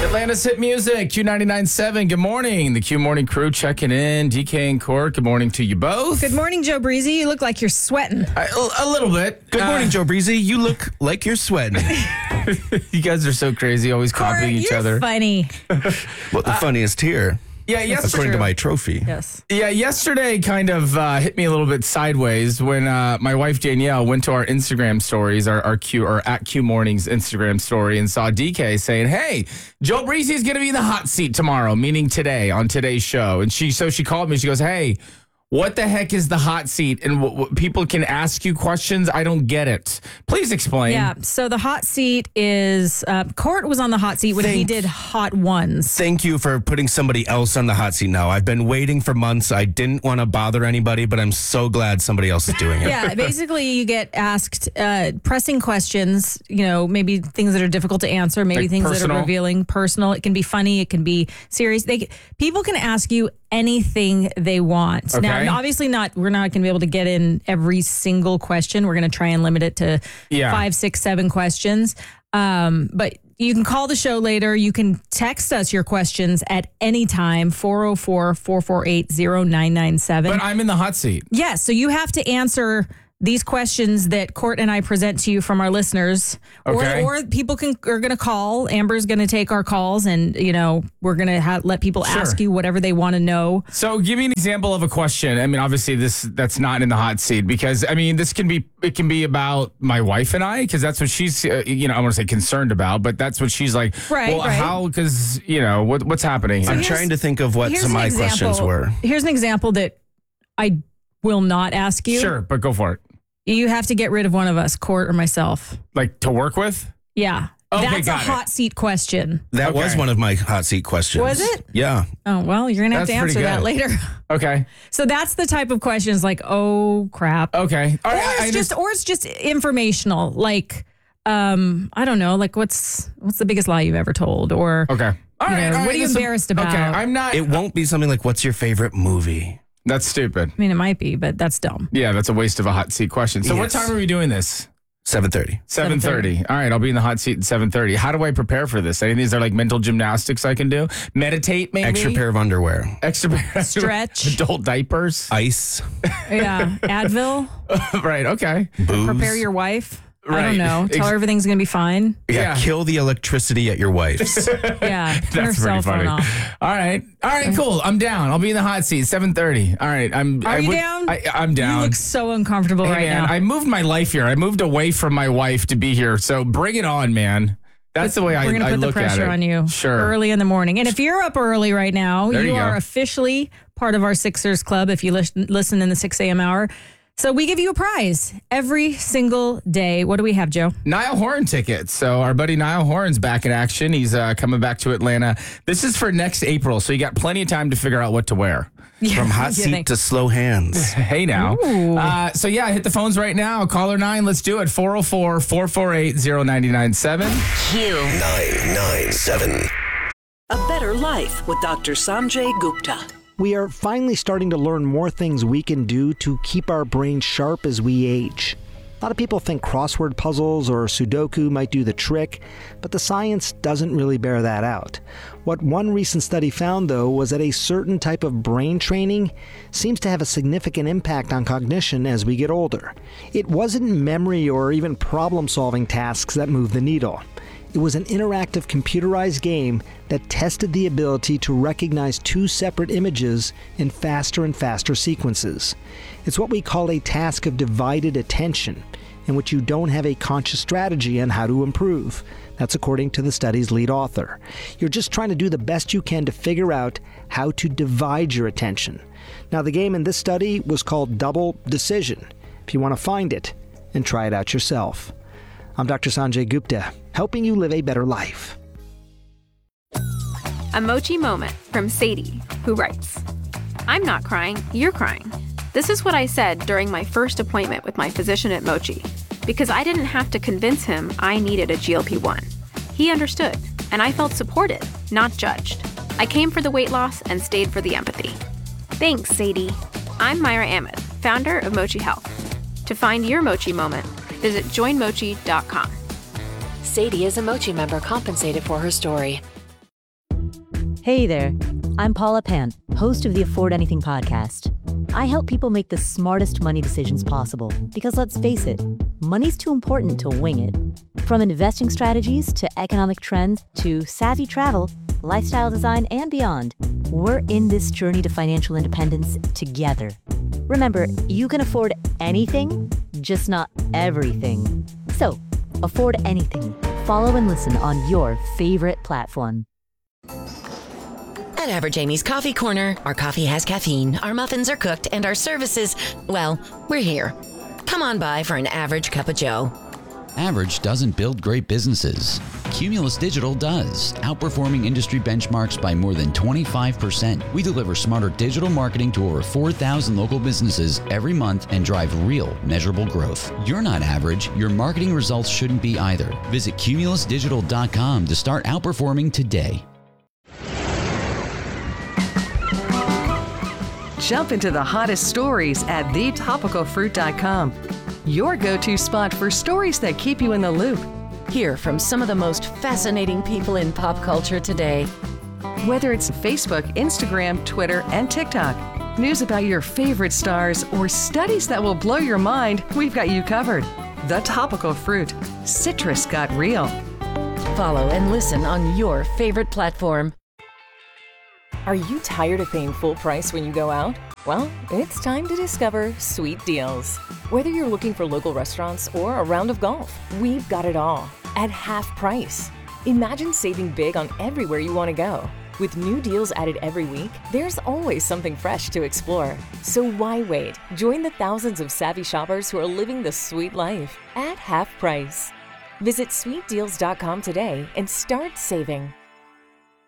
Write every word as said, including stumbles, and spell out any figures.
Atlanta's hit music, Q ninety-nine point seven. Good morning. The Q Morning crew checking in. D K and Court, good morning to you both. Good morning, Joe Breezy. You look like you're sweating. I, a, a little bit. Good Uh, morning, Joe Breezy. You look like you're sweating. You guys are so crazy, always Court, copying each you're other. funny. What the funniest here, Yeah, yesterday. according to my trophy. Yes. Yeah, yesterday kind of uh, hit me a little bit sideways when uh, my wife Danielle went to our Instagram stories, our, our Q or at Q Morning's Instagram story, and saw D K saying, "Hey, Joe Breezy is going to be in the hot seat tomorrow," meaning today on today's show. And she, so she called me. She goes, "Hey, what the heck is the hot seat? And what, what, people can ask you questions. I don't get it. Please explain." Yeah. So the hot seat is uh, Court was on the hot seat when he Thank- did hot ones. Thank you for putting somebody else on the hot seat now. I've been waiting for months. I didn't want to bother anybody, but I'm so glad somebody else is doing it. Yeah, basically you get asked uh, pressing questions, you know, maybe things that are difficult to answer, maybe Like things that personal? are revealing, personal. It can be funny, it can be serious. They people can ask you anything they want. Okay. Now, obviously not, we're not going to be able to get in every single question. We're going to try and limit it to Yeah. five, six, seven questions. Um, but you can call the show later. You can text us your questions at any time, four oh four, four four eight, oh nine nine seven. But I'm in the hot seat. Yes, so you have to answer these questions that Court and I present to you from our listeners, Okay. or or people can are going to call. Amber's going to take our calls, and you know we're going to ha- let people Sure. ask you whatever they want to know. So give me an example of a question. I mean, obviously this that's not in the hot seat because I mean this can be it can be about my wife and I because that's what she's uh, you know I want to say concerned about, but that's what she's like. Right, Well, right. how? Because you know what what's happening. I'm here's- trying to think of what Here's some of an my example. questions were. Here's an example that I will not ask you. Sure, but go for it. You have to get rid of one of us, Court or myself. Like to work with. Yeah. Okay, That's a got it. hot seat question. That Okay. was one of my hot seat questions. Was it? Yeah. Oh, well, you're going to have That's to pretty answer that good. later. Okay. So that's the type of questions like, oh, crap. Okay. All Or right. I it's just, or it's just informational. Like, um, I don't know. Like, what's what's the biggest lie you've ever told? Or okay. All you right. know, all right, what are you listen- embarrassed about? Okay. I'm not. It won't be something like, what's your favorite movie? That's stupid. I mean, it might be, but that's dumb. Yeah, that's a waste of a hot seat question. So what Yes. time are we doing this? seven thirty. seven thirty. All right, I'll be in the hot seat at seven thirty. How do I prepare for this? Any of these are like mental gymnastics I can do? Meditate, maybe? Extra pair of underwear. Extra pair. Stretch. Adult diapers. Ice. Yeah. Advil. Right, okay. Booze. Prepare your wife. I Right. don't know. Tell her Ex- everything's going to be fine. Yeah, Yeah. kill the electricity at your wife's. Yeah. Turn her That's cell pretty phone funny. off. All right. All right, cool. I'm down. I'll be in the hot seat, seven thirty. All right. I'm Are I you would- down? I, I'm down. You look so uncomfortable Hey, right man, now. I moved my life here. I moved away from my wife to be here. So bring it on, man. That's the way I, We're going to I put the look at pressure it. on you Sure. early in the morning. And if you're up early right now, There you, you go. are officially part of our Sixers Club if you listen, listen in the six a.m. hour. So we give you a prize every single day. What do we have, Joe? Niall Horan tickets. So our buddy Niall Horan's back in action. He's uh, coming back to Atlanta. This is for next April, so you got plenty of time to figure out what to wear. From hot You seat think- to slow hands. Hey now. Ooh. Uh, so yeah, hit the phones right now. Caller nine, let's do it. four oh four, four four eight, oh nine nine seven. Q. nine nine seven. A better life with Doctor Sanjay Gupta. We are finally starting to learn more things we can do to keep our brains sharp as we age. A lot of people think crossword puzzles or Sudoku might do the trick, but the science doesn't really bear that out. What one recent study found, though, was that a certain type of brain training seems to have a significant impact on cognition as we get older. It wasn't memory or even problem-solving tasks that moved the needle. It was an interactive computerized game that tested the ability to recognize two separate images in faster and faster sequences. It's what we call a task of divided attention, in which you don't have a conscious strategy on how to improve. That's according to the study's lead author. You're just trying to do the best you can to figure out how to divide your attention. Now, the game in this study was called Double Decision. If you want to find it and try it out yourself. I'm Doctor Sanjay Gupta, helping you live a better life. A Mochi moment from Sadie, who writes, I'm not crying, you're crying. This is what I said during my first appointment with my physician at Mochi, because I didn't have to convince him I needed a G L P one. He understood, and I felt supported, not judged. I came for the weight loss and stayed for the empathy. Thanks, Sadie. I'm Myra Ahmed, founder of Mochi Health. To find your Mochi moment, visit join mochi dot com. Sadie is a Mochi member compensated for her story. Hey there, I'm Paula Pant, host of the Afford Anything podcast. I help people make the smartest money decisions possible because let's face it, money's too important to wing it. From investing strategies to economic trends to savvy travel, lifestyle design, and beyond, we're in this journey to financial independence together. Remember, you can afford anything, just not everything. So, afford anything. Follow and listen on your favorite platform. At Average Amy's Coffee Corner, our coffee has caffeine, our muffins are cooked, and our services, well, we're here. Come on by for an average cup of joe. Average doesn't build great businesses. Cumulus Digital does, outperforming industry benchmarks by more than twenty-five percent. We deliver smarter digital marketing to over four thousand local businesses every month and drive real, measurable growth. You're not average. Your marketing results shouldn't be either. Visit cumulus digital dot com to start outperforming today. Jump into the hottest stories at the topical fruit dot com. Your go-to spot for stories that keep you in the loop. Hear from some of the most fascinating people in pop culture today. Whether it's Facebook, Instagram, Twitter, and TikTok, news about your favorite stars, or studies that will blow your mind, we've got you covered. The Topical Fruit. Citrus got real. Follow and listen on your favorite platform. Are you tired of paying full price when you go out? Well, it's time to discover Sweet Deals. Whether you're looking for local restaurants or a round of golf, we've got it all at half price. Imagine saving big on everywhere you want to go. With new deals added every week, there's always something fresh to explore. So why wait? Join the thousands of savvy shoppers who are living the sweet life at half price. Visit sweet deals dot com today and start saving.